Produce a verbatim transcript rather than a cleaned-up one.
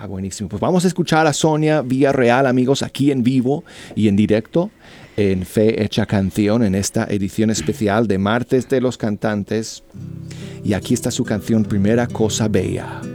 Ah, buenísimo. Pues vamos a escuchar a Sonia Villarreal, amigos, aquí en vivo y en directo en Fe Hecha Canción, en esta edición especial de Martes de los Cantantes. Y aquí está su canción Primera Cosa Bella.